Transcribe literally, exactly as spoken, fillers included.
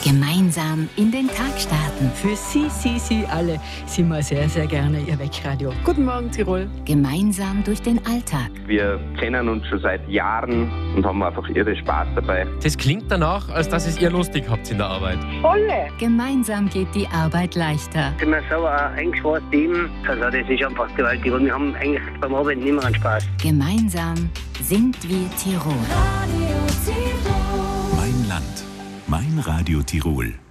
Gemeinsam in den Tag starten. Für Sie, Sie, Sie alle sind wir sehr, sehr gerne Ihr Weckradio. Guten Morgen, Tirol. Gemeinsam durch den Alltag. Wir kennen uns schon seit Jahren und haben einfach irre Spaß dabei. Das klingt danach, als dass es ihr lustig habt in der Arbeit. Volle! Gemeinsam geht die Arbeit leichter. Ich bin mir selber ein eingeschworenes Team. Also das ist einfach gewaltig. Und wir haben eigentlich beim Arbeiten immer einen Spaß. Gemeinsam sind wir Tirol. Mein Land, mein Radio Tirol.